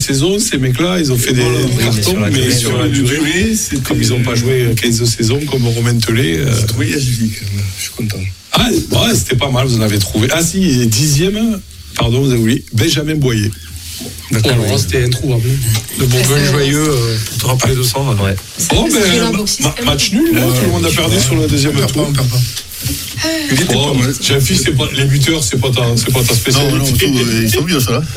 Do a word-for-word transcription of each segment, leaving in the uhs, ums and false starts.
saison, ces mecs-là, ils ont fait des voilà, cartons, mais, mais sur la durée, durée comme ils n'ont pas joué quinze saisons, comme Romain Tellet. Euh... Oui, je suis content. Ah, ouais, c'était pas mal, vous en avez trouvé. Ah si, dixième, pardon, vous avez oublié, Benjamin Boyer. D'accord. Alors là, c'était introuvable. Le Bourgogne joyeux, euh, pour te rappeler de ça. Ouais. Oh, ben, ma, match nul, là, ouais, tout le monde a perdu ouais, sur le deuxième tour. On perd pas. Il était oh, pas mal. Jean-Phil, c'est pas, les buteurs, c'est pas ta, c'est pas ta spécialité. Non, non, tout, ils sont bien, ça.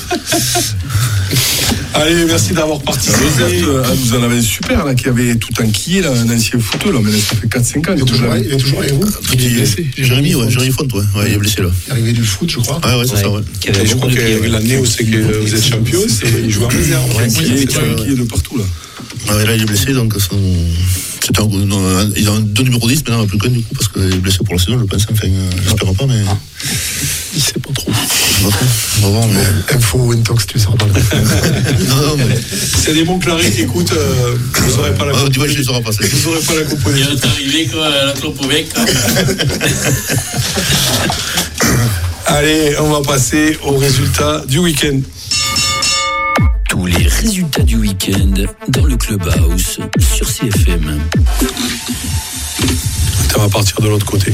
Allez, merci d'avoir participé. Vous en avez un super, là, qui avait tout enquillé, là, un ancien footeux, là, mais là, ça fait quatre cinq ans. Il est toujours, il est toujours avec vous. Il est blessé. Jérémy, ouais, Jérémy Font, ouais. ouais, il est blessé, là. Il est arrivé du foot, je crois. Ah, ouais, c'est ouais. ça, ouais. Et je crois que l'année où c'est que vous êtes champion, c'est il joue en réserve. Il est enquillé de partout, là. Ouais, là, il est blessé, donc son... C'était un... non, ils ont deux numéros dix, mais non, plus qu'un du coup, parce qu'il est blessé pour la saison, je pense. Enfin, euh, j'espère pas, mais. Ah. Il sait pas trop. Pas trop. On va voir, mais. Info, Intox, tu sais pas. Non, non, mais. C'est des bons clarés qui écoutent, euh, vous n'aurez pas la ah, tu vois, je les aurai pas, ça. Vous n'aurez pas la composition. Il est arrivé, quoi, la clope au bec, quoi. Allez, on va passer aux résultats du week-end. Tous les résultats du week-end dans le Clubhouse sur C F M. On va partir de l'autre côté.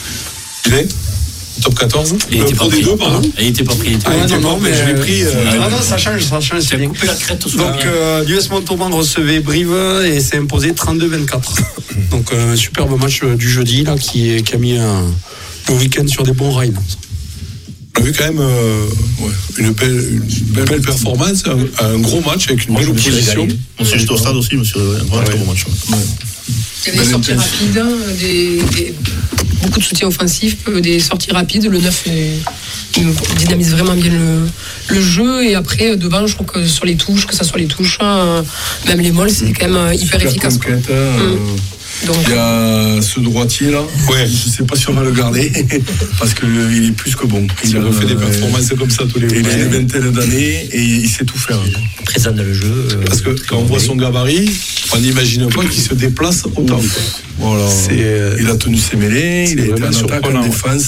Il est top quatorze. Il euh, était pas pris. Deux, pardon. Il était pas pris. Il était ah, pas non, non, mais je l'ai pris. Euh, ah non, ça change, ça change. C'est bien. Coupé la crête au soir. Donc, euh, l'U S Montauban recevait Brive et s'est imposé trente-deux vingt-quatre. Donc, un euh, superbe match euh, du jeudi là, qui, qui a mis un, le week-end sur des bons rails. On a vu quand même euh, ouais, une, belle, une belle, belle performance, un, un gros match avec une belle opposition. Monsieur, j'étais au stade aussi, monsieur. Un grand, ouais. très bon match. Ouais. Il y avait des sorties rapides, des, des, beaucoup de soutien offensif, des sorties rapides. Le neuf dynamise vraiment bien le, le jeu. Et après, devant, je crois que sur les touches, que ça soit les touches, même les molles, c'est quand même hyper super efficace. Conquête, euh, Donc, il y a ce droitier là, ouais. Je ne sais pas si on va le garder parce qu'il est plus que bon. Il, il a fait des performances euh, comme ça tous les jours. Il a une vingtaine d'années et il sait tout faire. Présent dans le jeu. Euh, parce que quand on voit son gabarit, on n'imagine pas qu'il se déplace autant. Voilà. Euh, il a tenu ses mêlées, il a été en attaque, en défense.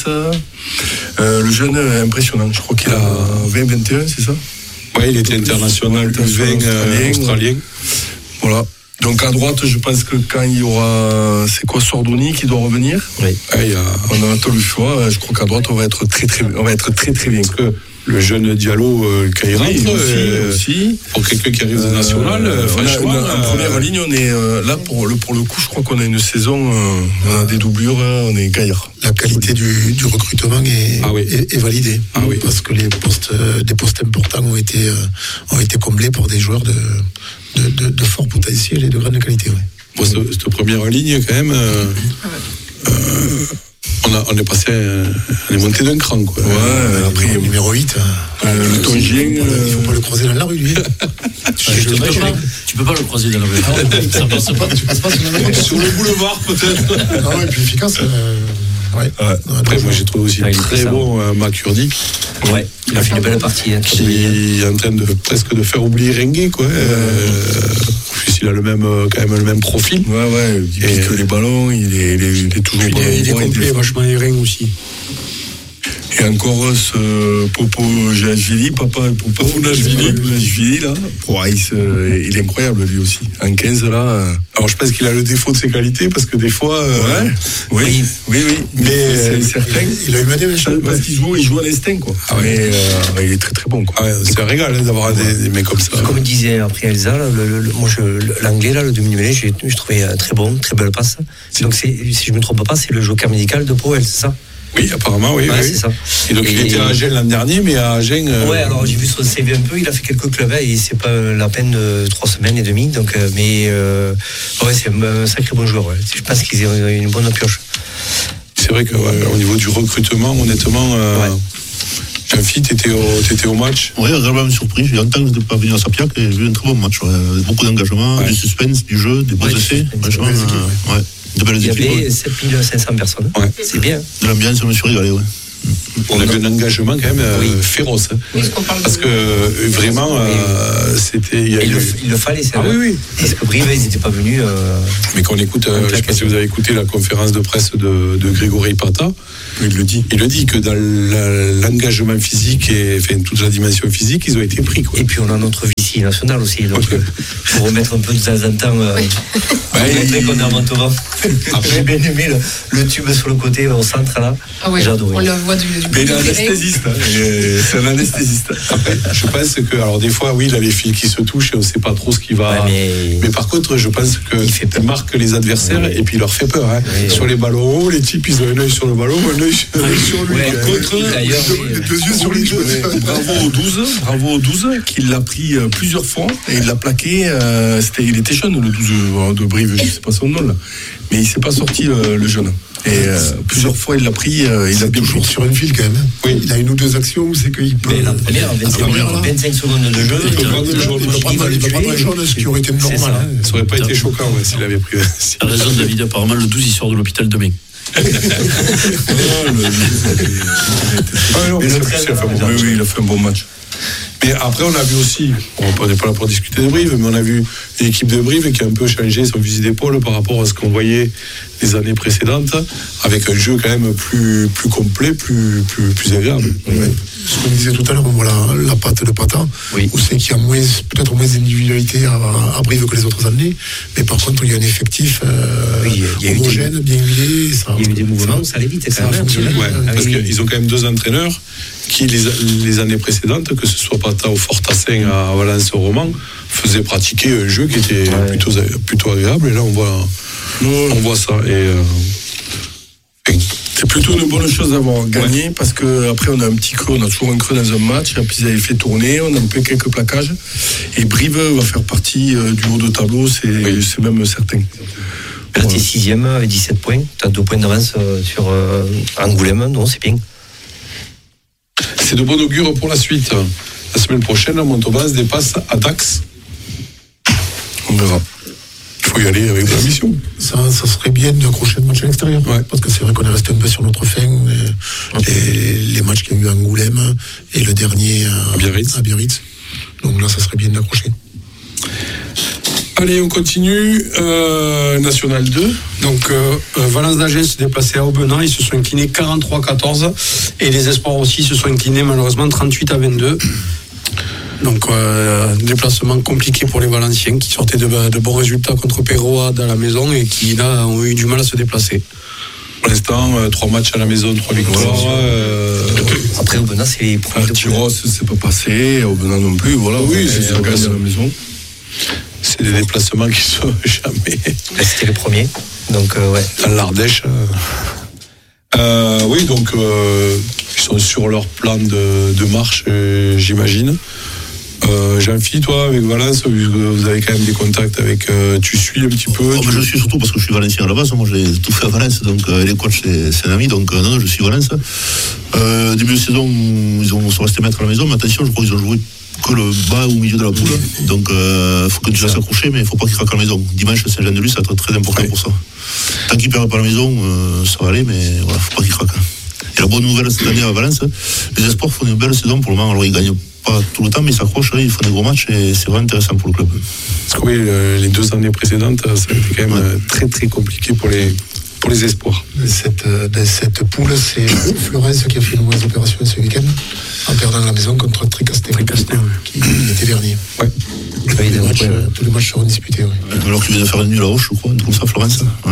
Euh, le jeune est impressionnant. Je crois qu'il a vingt vingt et un, c'est ça? Oui, il était international U vingt australien. australien. Voilà. Donc à droite, je pense que quand il y aura, c'est quoi, Sordoni qui doit revenir. Oui. Ah, il y a... On a tout le choix. Je crois qu'à droite, on va être très très, on va être très très bien. Parce que le jeune Diallo, euh, quand il rentre, oui, aussi, euh, aussi, pour quelqu'un qui arrive de national, euh, franchement, on a, en euh, première ligne, on est euh, là pour le pour le coup, je crois qu'on a une saison, euh, on a des doublures, hein, on est gaillard. La qualité du, du recrutement est, ah oui. est, est validée, ah oui. parce que les postes, des postes importants ont été euh, ont été comblés par des joueurs de de, de, de fort potentiel et de grande qualité. Ouais. Bon, cette, cette première ligne, quand même. Euh, euh, On, a, on est passé, on est monté d'un cran, quoi. Ouais, euh, après, numéro, numéro huit. Euh, le Tongien. Il ne faut pas le croiser dans la rue, lui. tu, je te pas, tu peux pas le croiser dans la rue. Ça passe pas, tu passes pas sur la rue. Sur le boulevard, peut-être. Ah ouais, puis efficace. Euh, ouais. Ouais. Après, moi, j'ai trouvé aussi ah, très bon euh, Makurdi. Ouais, il a fait une belle partie. Hein, qui est en train de presque de faire oublier Rengué, quoi. Euh, il a le même, quand même le même profil. Ouais, ouais, il pique les ballons, il est, il est, il est toujours il est, il est complet, vachement aérien aussi. Et encore ce Popo Jashvili, papa Popo Jashvili, là, ouais, il, se, il est incroyable lui aussi. En quinze, là. Alors je pense qu'il a le défaut de ses qualités, parce que des fois. Euh, ouais, oui, oui, oui, oui. Mais c'est certain. Il a eu mené les choses. Parce qu'il joue, il joue à l'instinct, quoi. Ah, mais ouais. euh, il est très très bon, quoi. Ah ouais, c'est un régal hein, d'avoir ouais. des, des mecs comme ça. Comme disait après Elsa, là, le, le, moi, je, l'anglais, là, le demi-mêlée, je, je trouvais très bon, très belle passe. Donc, c'est, si je ne me trompe pas, c'est le joker médical de Powell, c'est ça? Oui, apparemment, oui. Ouais, oui. c'est ça. Et donc, et il était à Agen l'an dernier, mais à Agen. Euh... Ouais, alors j'ai vu son C V un peu, il a fait quelques clubs et c'est pas la peine de trois semaines et demie. Donc, euh, mais euh, ouais, c'est un sacré bon joueur. Ouais. Je pense qu'ils ont une bonne pioche. C'est vrai qu'au ouais, niveau du recrutement, honnêtement. Euh... Ouais. Jean-Phil, t'étais au, t'étais au match? Oui, agréablement surpris. J'ai longtemps que je n'étais pas venu à Sapiac et j'ai vu un très bon match. Ouais. Beaucoup d'engagement, ouais. Du suspense, du jeu, des bons ouais, essais. Franchement, euh, ouais. De belles il y équipes, avait ouais. sept mille cinq cents personnes. Ouais. C'est bien. De l'ambiance, je me suis régalé, ouais. On a eu un engagement quand même euh, oui. féroce. Hein. Oui, parce que euh, vraiment, euh, c'était. Il, il, le, il le fallait, c'est ah, oui, oui. Parce que Brive, ils n'étaient pas venus. Euh, Mais quand on écoute, euh, je ne sais pas si vous avez écouté la conférence de presse de, de Grégory Pata, il le dit. Il le dit que dans la, l'engagement physique et enfin, toute la dimension physique, ils ont été pris. Quoi. Et puis on a notre partie nationale aussi. Donc, okay. Pour remettre un peu de temps en temps, euh, oui. Pour montrer qu'on est à Montauban. Après, j'ai bien aimé le, le tube sur le côté, au centre, là. Ah ouais, j'ai adoré. On le voit du. du Mais il est anesthésiste. Hein, c'est un anesthésiste. Après, je pense que, alors, des fois, oui, il a les fils qui se touchent et on ne sait pas trop ce qu'il va. Ouais, mais... mais par contre, je pense qu'il marque les adversaires ouais. et puis il leur fait peur. Hein. Ouais. Sur les ballons hauts, les types, ils ont un œil sur le ballon, un œil sur lui. Ouais, par contre, d'ailleurs, les deux yeux sur les joueurs. Bravo aux douze, bravo aux douze, qu'il l'a pris plusieurs fois et il l'a plaqué. Euh, c'était, il était jeune, le douze de Brive, je ne sais pas son nom là. Mais il ne s'est pas sorti, le, le jeune. Et euh, plusieurs fois, il l'a pris. Euh, il a toujours pris. Sur une file quand même. Oui. Il a une ou deux actions où c'est qu'il peut. Mais la première, vingt-cinq secondes de jeu. Il peut prendre le jaune. Il peut prendre le jaune, ce qui aurait été normal. Ça hein. n'aurait pas été choquant ouais, s'il avait pris. T'as raison, David. Apparemment, le douze, il sort de l'hôpital demain. ah, non, mais oui, oui, il a fait un bon match. Mais après, on a vu aussi, on n'est pas là pour discuter de Brive, mais on a vu l'équipe de Brive qui a un peu changé son fusil d'épaule par rapport à ce qu'on voyait les années précédentes, avec un jeu quand même plus, plus complet, plus, plus, plus agréable. Ouais. Ce qu'on disait tout à l'heure, on voit la, la patte de Pata, oui. Où c'est qu'il y a moins, peut-être moins d'individualité à, à Brive que les autres années, mais par contre, il y a un effectif euh, oui, il y a homogène, bien huilé. Ça, il y a eu des mouvements, ça, ça allait vite. Ça, ça ouais, ah, parce oui. qu'ils ont quand même deux entraîneurs qui, les, les années précédentes, que ce soit Pata ou Fortassin à Valence au Roman, faisaient pratiquer un jeu qui était ouais. plutôt, plutôt agréable. Et là, on voit, on voit ça. Et, euh, et c'est plutôt une bonne chose d'avoir gagné ouais. parce qu'après, on a un petit creux. On a toujours un creux dans un match. Et puis, ils avaient fait tourner. On a un peu quelques plaquages. Et Brive va faire partie euh, du haut de tableau. C'est, oui. c'est même certain. Là, tu es sixième avec dix-sept points. Tu as deux points d'avance euh, sur euh, Angoulême. Non, c'est bien. C'est de bon augure pour la suite. La semaine prochaine, Montauban se dépasse à Dax. On verra. Il faut y aller avec de la mission. Ça, ça serait bien d'accrocher le match à l'extérieur. Ouais. Parce que c'est vrai qu'on est resté un peu sur notre fin. Les, les matchs qu'il y a eu à Angoulême et le dernier à, à, Biarritz. à Biarritz. Donc là, ça serait bien d'accrocher. Allez, on continue. Euh, National deux. Donc, euh, Valence d'Agen se déplaçait à Aubenas. Ils se sont inclinés quarante-trois à quatorze. Et les Espoirs aussi se sont inclinés malheureusement trente-huit à vingt-deux. Donc, euh, déplacement compliqué pour les Valenciens qui sortaient de, de bons résultats contre Péroade à la maison et qui, là, ont eu du mal à se déplacer. Pour l'instant, euh, trois matchs à la maison, trois victoires. Euh... Après, Aubenas, c'est les premiers. Tyros, c'est pas passé. Aubenas non plus. Voilà. Oui, c'est ça. À la maison. C'est des déplacements qui sont jamais. Là, c'était le premier. Donc, euh, ouais. Dans l'Ardèche. Euh... Euh, oui, donc, euh, ils sont sur leur plan de, de marche, euh, j'imagine. Euh, Jean-Philippe, toi, avec Valence, vous avez quand même des contacts avec. Euh, tu suis un petit peu oh, tu... Je suis surtout parce que je suis valencien à la base. Moi, j'ai tout fait à Valence, donc euh, les coachs, c'est, c'est un ami. Donc, euh, non, non, je suis Valence. Euh, début de saison, ils ont, sont restés mettre à la maison, mais attention, je crois qu'ils ont joué que le bas ou au milieu de la poule. Donc, il euh, faut que tu fasses accrocher, mais il ne faut pas qu'ils craquent à la maison. Dimanche, Saint-Jean-de-Luz, ça va être très important ouais. pour ça. Tant qu'ils ne perdent pas à la maison, euh, ça va aller, mais il voilà, ne faut pas qu'ils craquent. Et la bonne nouvelle cette année à Valence, les Espoirs font une belle saison pour le moment. Alors, ils ne gagnent pas tout le temps, mais ils s'accrochent, ils font des gros matchs et c'est vraiment intéressant pour le club. Parce que oui, les deux années précédentes, ça a été quand même ouais. très très compliqué pour les, pour les Espoirs. Cette, dans cette poule, c'est Florence qui a fait une mauvaise opération ce week-end en perdant la maison contre Tricastin, Tricastin ouais. qui était dernier. Ouais. Tous les matchs, ouais. tous les matchs seront disputés. Ouais. Alors qu'il vient de faire une nulle à Roche, je crois, comme ça, Florence. Ouais.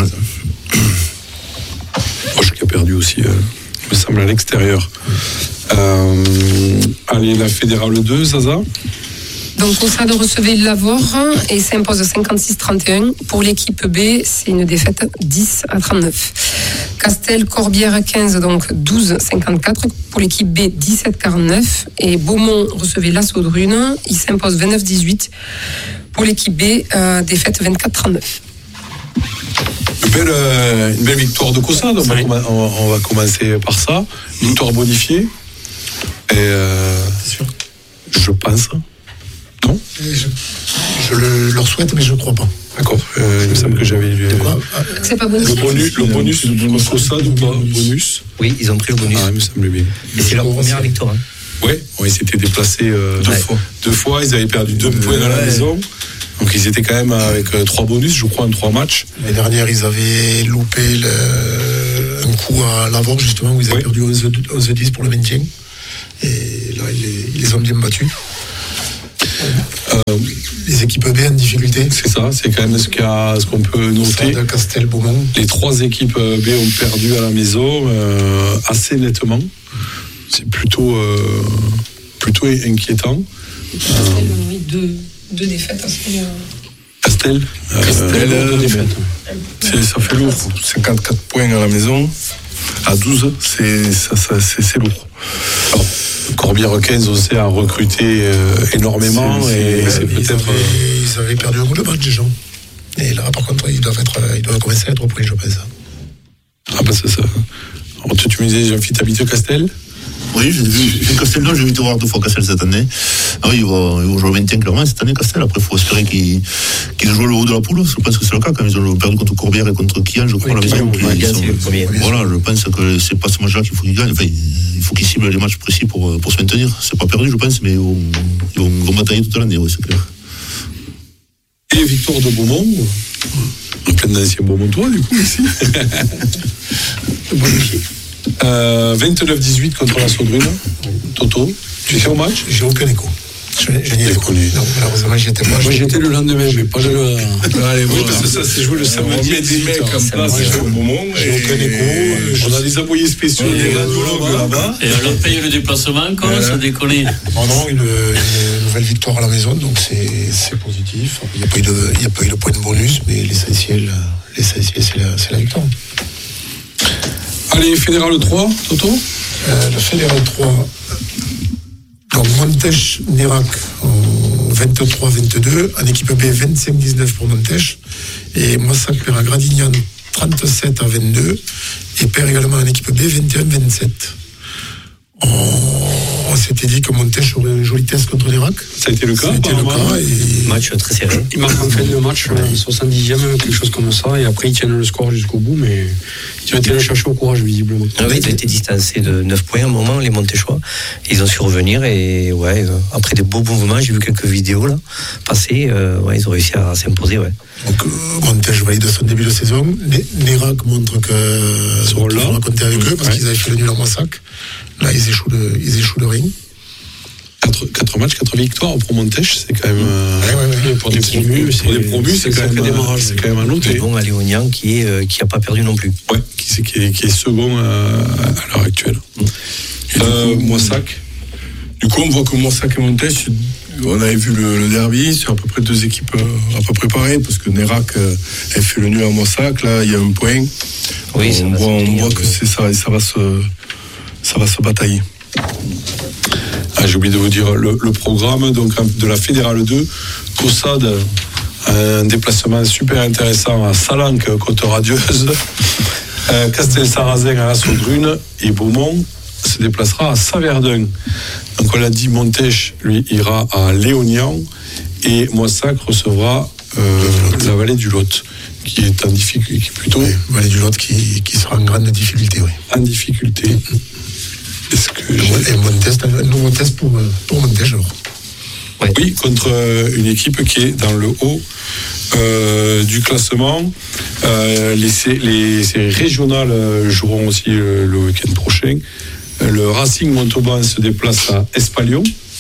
Roche qui a perdu aussi, euh, il me semble, à l'extérieur. Ouais. Euh, allez, la Fédérale deux, Zaza. Donc, Ossade recevait Lavore et s'impose cinquante-six trente et un. Pour l'équipe B, c'est une défaite dix à trente-neuf. Castel, Corbière quinze, donc douze cinquante-quatre. Pour l'équipe B, dix-sept quarante-neuf. Et Beaumont recevait Lasso Drune. Il s'impose vingt-neuf dix-huit. Pour l'équipe B, euh, défaite vingt-quatre trente-neuf. Une belle, euh, une belle victoire de Caussade. On, oui. on, on va commencer par ça. Victoire bonifiée. Et euh, c'est sûr. Je pense. Non je, je le, leur souhaite, mais je ne crois pas. D'accord. Euh, il me semble que j'avais lu. C'est pas bonus. Le bonus, le bonus de Caussade ou pas bonus. Oui, ils ont pris le bonus. Ah, il me semble bien. Et c'est leur première victoire. Hein. Oui, ouais, ils s'étaient déplacés euh, deux ouais. fois. Deux fois, ils avaient perdu deux euh, points dans la ouais. maison. Donc ils étaient quand même avec euh, trois bonus, je crois, en trois matchs. L'année dernière, ils avaient loupé le, un coup à Lavore, justement, où ils avaient oui. perdu onze dix pour le maintien. Et là, ils les, ils les ont bien battus. Euh, les équipes B en difficulté. C'est ça, c'est quand même ce, qu'a, ce qu'on peut noter. De Castel, Beaumont. Les trois équipes B ont perdu à la maison euh, assez nettement. C'est plutôt, euh, plutôt inquiétant. Castel, euh, oui, deux, deux défaites assez. Euh... Castel, euh, Castel euh, deux défaites. C'est, ça fait lourd. cinquante-quatre points à la maison. À douze, c'est, ça, ça, c'est, c'est lourd. Alors, Corbière-quinze aussi a recruté euh, énormément c'est, et c'est, c'est ils peut-être. Avaient, ils avaient perdu un bout de match déjà. Et là, par contre, ils doivent, être, ils doivent commencer à être repris, je pense. Ah, bah c'est ça. Alors, tu, tu me disais, Jean-Philippe, t'habites à Castel ? Oui, j'ai vu Castel, non, j'ai vu te voir deux fois Castel cette année. Ah oui, ils vont, ils vont jouer le maintien clairement cette année, Castel. Après, il faut espérer qu'ils, qu'ils jouent le haut de la poule. Je pense que c'est le cas quand ils ont perdu contre Corbière et contre Kian, je crois, oui, à la maison. Voilà, je pense que c'est pas ce match-là qu'il faut qu'ils gagnent. Enfin, il faut qu'ils ciblent les matchs précis pour, pour se maintenir. C'est pas perdu, je pense, mais ils vont, ils vont, ils vont batailler toute l'année, oui, c'est clair. Et victoire de Beaumont, en plein d'anciens Beaumontois, du coup, ici. Euh, vingt-neuf dix-huit contre la Saudrune. Toto, tu étais au match ? J'ai aucun écho. Je, je n'y ai connu. Non, malheureusement, j'y étais pas. Moi, j'étais le lendemain, mais pas le. Allez, oui, parce que ça, c'est joué le samedi. On met des mecs en place au moment. J'ai aucun écho. On a des envoyés spéciaux, des radiologues là-bas. Et on leur paye le déplacement, quoi, ça déconne. Oh non, une, une nouvelle victoire à la maison, donc c'est, c'est positif. Il n'y a pas eu de, il n'y a pas eu de point de bonus, mais l'essentiel, l'essentiel c'est, la, c'est la victoire. Allez, Fédéral trois, Toto euh, Le Fédéral trois, donc Montèche, Nérac en vingt-trois vingt-deux, en équipe B vingt-cinq dix-neuf pour Montèche, et Moissac perd à Gradignan trente-sept à vingt-deux, et perd également en équipe B vingt et un vingt-sept. On, on s'était dit que Montèche aurait un joli test contre Nérac. Ça a été le cas. Ça a été le cas. Et... Match très serré. Ils marquent en fin de match, soixante-dixième, quelque chose comme ça, et après ils tiennent le score jusqu'au bout, mais ils ont été allés chercher au courage, visiblement. Ah oui, ils ont été distancés de neuf points à un moment, les Montéchois. Ils ont su revenir, et ouais, après des beaux mouvements, j'ai vu quelques vidéos là, passer, euh, ouais, ils ont réussi à s'imposer, ouais. Donc, euh, Montèche valide son début de saison. Nérac montre que sont là. On va compter avec eux parce ouais. qu'ils avaient fait le nul à Moissac. Là, ils échouent de, ils échouent de ring. quatre matchs, quatre victoires pour Montèche, c'est quand même. Euh, ouais, ouais, ouais. Pour des promus, c'est, pour des promus, c'est, c'est quand même démarrage, c'est quand même un noté. Et bon, à Léognan qui est euh, qui a pas perdu non plus. Ouais, qui, qui, est, qui est second euh, à l'heure actuelle. Mmh. Euh, Moissac. Du coup, on voit que Moissac et Montèche, on avait vu le, le derby, c'est à peu près deux équipes euh, à peu près pareilles, parce que Nérac euh, a fait le nul à Moissac, là, il y a un point. Oui, on voit, on voit que c'est ça, et ça va se, ça va se batailler. Ah, j'ai oublié de vous dire le, le programme donc, de la Fédérale deux. Caussade, un déplacement super intéressant à Salanque, Côte-Radieuse. euh, Castel-Sarrazin à la Saudrune. Et Beaumont se déplacera à Saverdun. Donc on l'a dit, Montèche, lui, ira à Léognan. Et Moissac recevra euh, la vallée du Lot, qui est en difficulté. Qui plutôt, oui, vallée du Lot qui, qui sera en grande difficulté. Oui. En difficulté. Est-ce que et mon test, un nouveau test pour, pour Montèche alors. Ouais. Oui, contre une équipe qui est dans le haut euh, du classement. Euh, les, les séries régionales joueront aussi le, le week-end prochain. Le Racing Montauban se déplace à Espalion.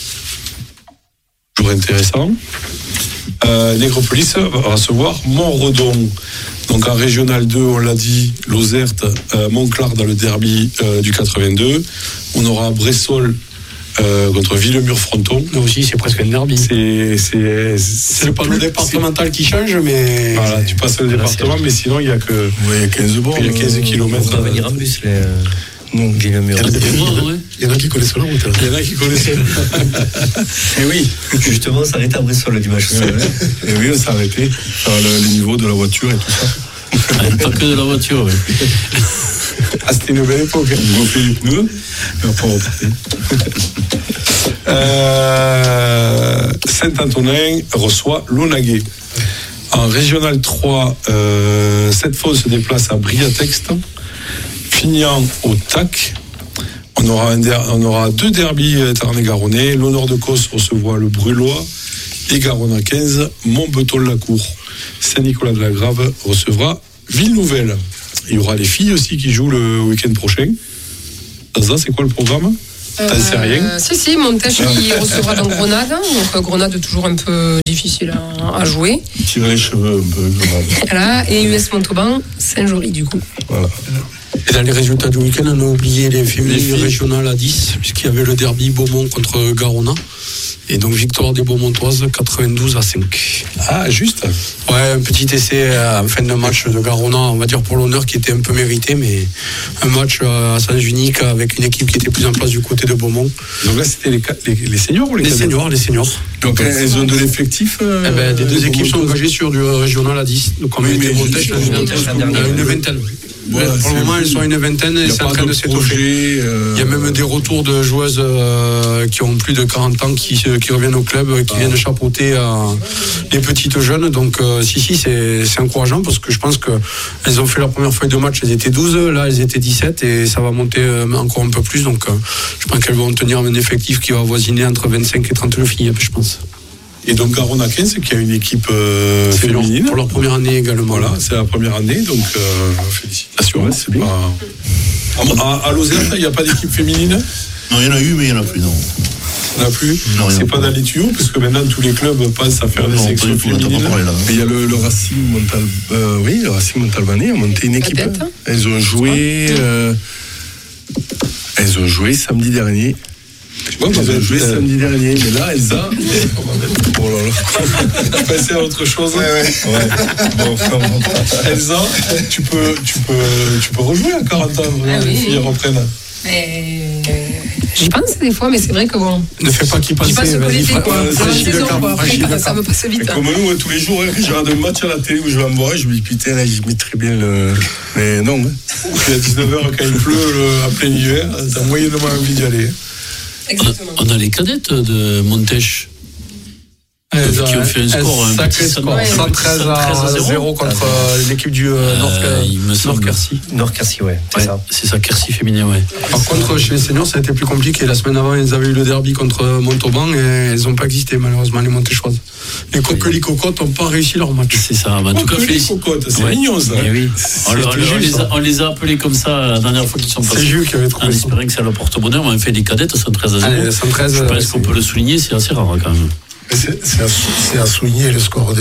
Toujours intéressant. Euh, Négropolis va recevoir Montredon. Donc en Régional deux, on l'a dit, Lozerte, euh, Montclar dans le derby euh, du quatre-vingt-deux. On aura Bressol euh, contre Villemur-Fronton. Là aussi, c'est presque un derby. C'est, c'est, c'est, c'est le panneau départemental qui change, mais... Voilà, tu passes le voilà, département, mais sinon, il n'y a que... Oui, il y a quinze bornes. Il y a quinze kilomètres. On va venir en bus, les... Non, Villemur. Il y en a qui connaissent la route. Il y en a qui connaissent. Et oui, justement, on s'arrêtait à Bressol le dimanche. Ouais, et oui, on s'est arrêté par le, le niveau de la voiture et tout ça. Ah, pas que de la voiture, oui. Ah, c'était une belle époque. Hein. On refait les pneus, et après on repartait. Euh, Saint-Antonin reçoit l'Onaguet. En Régional trois, euh, cette fois, on se déplace à Briatexte. Finian au T A C. On aura, un der- on aura deux derbys tarn-et-garonnais. L'Honneur de Causse recevra le Brulois et Garonne à quinze, Montbeton-la-Cour. Saint-Nicolas-de-la-Grave recevra Ville-Nouvelle. Il y aura les filles aussi qui jouent le week-end prochain. Dans ça, c'est quoi le programme ? T'en sais rien? Euh, si, si, Montèche qui recevra dans Grenade. Donc, euh, Grenade toujours un peu difficile à, à jouer. Tirer les cheveux un peu, Grenade. Voilà, et U S Montauban, Saint-Jory, du coup. Voilà. Et dans les résultats du week-end, on a oublié les féminines régionales à dix, puisqu'il y avait le derby Beaumont contre Garona. Et donc, victoire des Beaumontoises, quatre-vingt-douze à cinq. Ah, juste. Ouais, un petit essai en fin de match de Garona, on va dire pour l'honneur, qui était un peu mérité, mais un match à sens unique avec une équipe qui était plus en place du côté de Beaumont. Donc là, c'était les, les, les seniors ou les Les cadets? seniors, les seniors. Donc, elles ont de l'effectif euh, Eh ben, les deux équipes sont engagées sur du régional à dix. Donc, on Oui, a été mais monté juste, à une, une vingtaine. Voilà, pour le c'est- moment, elles sont à une vingtaine et Il n'y a c'est en pas train de de s'étoffer. projet. euh, Il y a même des retours de joueuses euh, qui ont plus de quarante ans qui, qui reviennent au club, qui Ah. viennent chapeauter euh, les petites jeunes. Donc, euh, si, si, c'est, c'est encourageant parce que je pense qu'elles ont fait leur première feuille de match, elles étaient douze, là, elles étaient dix-sept et ça va monter euh, encore un peu plus. Donc, euh, je pense qu'elles vont tenir un effectif qui va avoisiner entre vingt-cinq et trente filles, je pense. Et donc Garona quinze, qui a une équipe euh, C'est leur- féminine. pour leur première année également. Voilà, c'est la première année, donc euh, félicitations. Ouais, hein, c'est bien. pas- À, à Lausanne, il n'y a pas d'équipe féminine? Non, il y en a eu, mais il n'y en a plus, non. Il n'y en a plus. Non, il y en a C'est pas. pas dans les tuyaux, parce que maintenant tous les clubs pensent à faire des Non, pas sections du tout, on n'entend féminines. pas parler là. Mais il y a le, le Racing Montal, euh, oui, le Racing Montalbanais a monté une équipe. Cadette, hein. Elles ont joué, euh, elles ont joué samedi dernier. Tu vois, Elles bah, ont joué euh, samedi dernier, mais là, Elsa. Oh là là. je passais à autre chose. Ouais, ouais. ouais. Bon, enfin, bon. Elsa, tu peux, tu peux, tu peux rejouer à quarante ans, vraiment, Ah oui. les filles reprennent. Mais j'y pense des fois, mais c'est vrai que bon. Ne fais pas qu'ils passent. J'y passe que vas-y, l'été, fra- quoi. euh, C'est la franchis le saison, cap, quoi. franchis le Après, ça cap. me passe vite. Comme nous, hein, tous les jours, hein, je regarde un match à la télé où je vais me voir, je me dis putain, là, je mettrais bien le. Mais non, hein. Puis à dix-neuf heures, quand il pleut le, en plein hiver, t'as moyennement envie d'y aller. Exactement. On a les cadettes de Montèche Elles qui ont fait un score, un sacré petit score, ouais, cent treize à zéro contre euh, l'équipe du euh, Nord Euh, il me semble. Nord-Quercy. Nord-Quercy, ouais, c'est Ouais, ça. c'est ça, Quercy féminin, ouais. Par contre, chez les seniors, ça a été plus compliqué. La semaine avant, ils avaient eu le derby contre Montauban et elles n'ont pas existé, malheureusement, les Montéchoises. Les coquelies cocottes n'ont pas réussi leur match. C'est ça. Mais en tout cas, Que les félicitations. cocottes, c'est Ouais. mignon ça. Eh oui. On, le- on le- on les a, ça. on les a appelés comme ça la dernière fois qu'ils sont C'est passés. Jules qui avait trouvé En ça. espérant que ça leur porte bonheur, mais en fait, les cadettes, cent treize à zéro. Allez, cent treize, Je euh, pense qu'on c'est- peut le souligner, c'est assez rare quand même. Mais C'est c'est à, sou- c'est à souligner le score des,